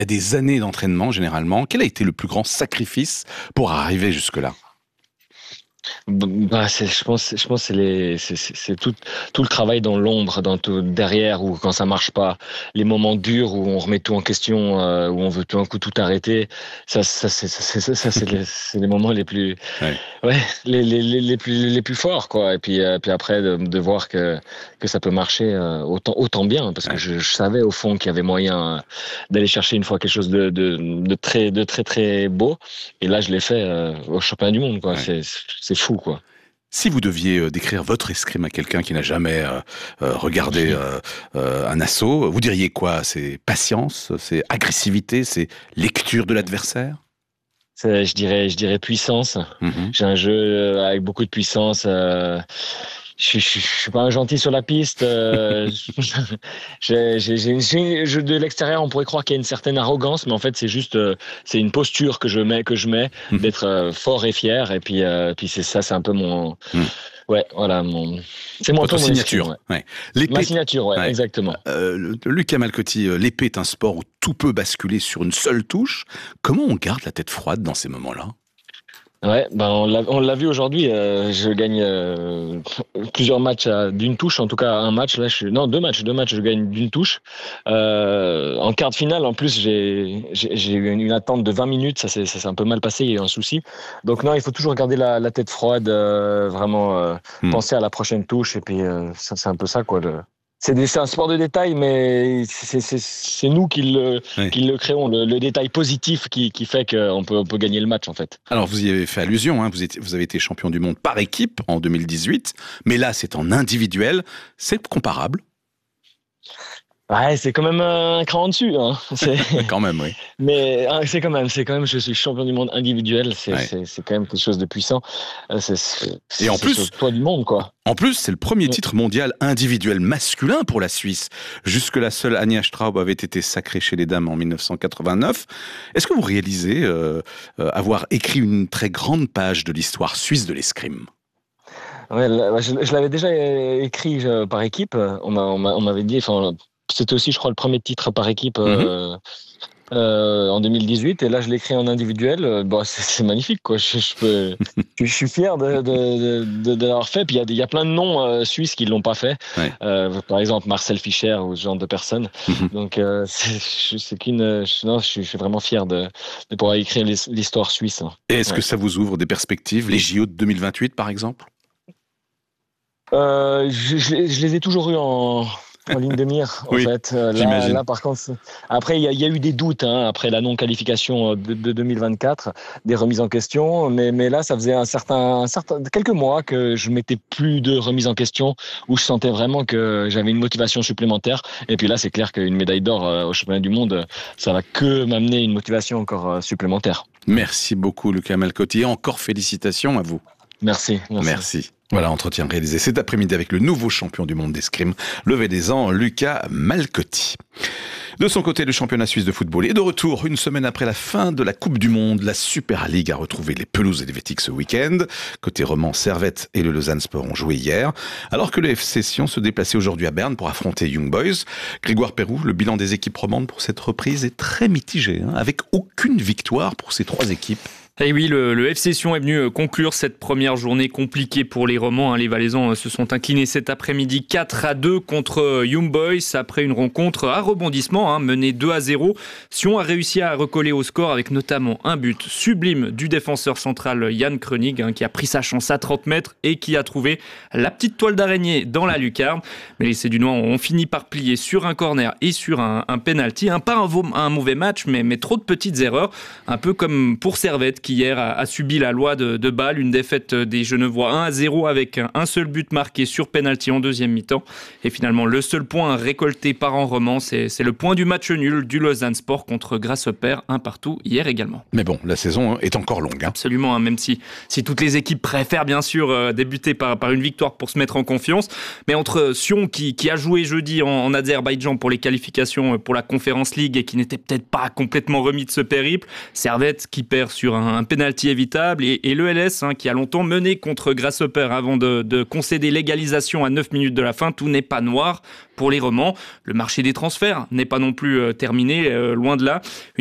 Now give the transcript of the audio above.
Il y a des années d'entraînement, généralement. Quel a été le plus grand sacrifice pour arriver jusque-là? Je pense que c'est tout le travail dans l'ombre, dans tout derrière, ou quand ça marche pas, les moments durs où on remet tout en question, où on veut tout un coup tout arrêter. C'est les moments les plus, Ouais. ouais, les plus forts, quoi. Et puis après de voir que ça peut marcher autant bien, parce que Ouais. je savais au fond qu'il y avait moyen d'aller chercher une fois quelque chose de très très beau. Et là, je l'ai fait au championnat du monde, quoi. Ouais. C'est fou, quoi. Si vous deviez décrire votre escrime à quelqu'un qui n'a jamais regardé un assaut, vous diriez quoi? C'est patience, c'est agressivité, c'est lecture de l'adversaire? Je dirais puissance. Mhm. J'ai un jeu avec beaucoup de puissance. Je suis pas un gentil sur la piste. De l'extérieur, on pourrait croire qu'il y a une certaine arrogance, mais en fait, c'est juste, c'est une posture que je mets Mhm. d'être fort et fier. Et puis c'est ça, c'est un peu mon, Mhm. ouais, voilà, c'est mon Votre ton, mon escrime, signature. ouais. Ouais. Ma L'épée. signature, ouais, Ouais. exactement. Lucas Malcotti, l'épée est un sport où tout peut basculer sur une seule touche. Comment on garde la tête froide dans ces moments-là? Ouais, ben on l'a vu aujourd'hui. Je gagne plusieurs matchs d'une touche. En tout cas, un match là, non, deux matchs. Je gagne d'une touche. En quart de finale, en plus, j'ai eu une attente de 20 minutes. Ça s'est un peu mal passé. Il y a eu un souci. Donc non, il faut toujours garder la tête froide, vraiment Hmm. penser à la prochaine touche. Et puis c'est un peu ça, quoi. C'est un sport de détail, mais c'est nous Ouais. qui le créons, le détail positif qui fait on peut gagner le match, en fait. Alors, vous y avez fait allusion, hein, vous avez été champion du monde par équipe en 2018, mais là, c'est en individuel. C'est comparable, Ouais, c'est quand même un cran en dessus, hein. quand même, oui. Mais c'est quand même, je suis champion du monde individuel. Ouais. C'est quand même quelque chose de puissant. Et C'est sur le toit du monde, quoi. en plus, c'est le premier Mm. titre mondial individuel masculin pour la Suisse. Jusque-là, seule Anja Straub avait été sacrée chez les dames en 1989. Est-ce que vous réalisez avoir écrit une très grande page de l'histoire suisse de l'escrime? Ouais, je l'avais déjà écrit par équipe. On m'avait dit, enfin, c'était aussi, je crois, le premier titre par équipe. Mhm. En 2018, et là je l'écris en individuel. Bon, c'est magnifique, quoi. Je suis fier de l'avoir fait. Puis il y a plein de noms suisses qui l'ont pas fait. Ouais. Par exemple Marcel Fischer ou ce genre de personnes. Mhm. Donc c'est qu'une. Non, je suis vraiment fier de pouvoir écrire l'histoire suisse, hein. Et est-ce que Ouais. ça vous ouvre des perspectives, les JO de 2028 par exemple? Je les ai toujours eu en ligne de mire, en Oui, fait. j'imagine. Là, par contre, après, il y a eu des doutes, hein, après la non-qualification de 2024, des remises en question. Mais là, ça faisait quelques mois que je mettais plus de remises en question, où je sentais vraiment que j'avais une motivation supplémentaire. Et puis là, c'est clair qu'une médaille d'or au championnat du monde, ça va que m'amener une motivation encore supplémentaire. Merci beaucoup, Lucas Malcotti. Et encore félicitations à vous. Merci. Merci. Voilà, entretien réalisé cet après-midi avec le nouveau champion du monde d'escrime, le Vénézan Lucas Malcotti. De son côté, le championnat suisse de football est de retour une semaine après la fin de la Coupe du Monde. La Super League a retrouvé les pelouses helvétiques ce week-end. Côté roman, Servette et le Lausanne Sport ont joué hier, alors que le FC Sion se déplaçait aujourd'hui à Berne pour affronter Young Boys. Grégoire Perroux, le bilan des équipes romandes pour cette reprise est très mitigé, hein, avec aucune victoire pour ces trois équipes. Et oui, le FC Sion est venu conclure cette première journée compliquée pour les Romans. Les Valaisans se sont inclinés cet après-midi 4-2 contre Young Boys après une rencontre à rebondissement, menée 2-0. Sion a réussi à recoller au score avec notamment un but sublime du défenseur central Yann Koenig, qui a pris sa chance à 30 mètres et qui a trouvé la petite toile d'araignée dans la lucarne. Mais les Cédunois ont fini par plier sur un corner et sur un penalty. Pas un mauvais match, mais trop de petites erreurs. Un peu comme pour Servette qui hier a subi la loi de Bâle, une défaite des Genevois 1-0 avec un seul but marqué sur penalty en deuxième mi-temps. Et finalement, le seul point récolté par en roman, c'est le point du match nul du Lausanne Sport contre Grasshopper, 1-1 hier également. Mais bon, la saison est encore longue. Absolument, même si toutes les équipes préfèrent bien sûr débuter par une victoire pour se mettre en confiance. Mais entre Sion qui a joué jeudi en Azerbaïdjan pour les qualifications pour la Conference League et qui n'était peut-être pas complètement remis de ce périple, Servette qui perd sur un un pénalty évitable et le LS qui a longtemps mené contre Grasshopper avant de concéder l'égalisation à 9 minutes de la fin. Tout n'est pas noir pour les Romans. Le marché des transferts n'est pas non plus terminé, loin de là.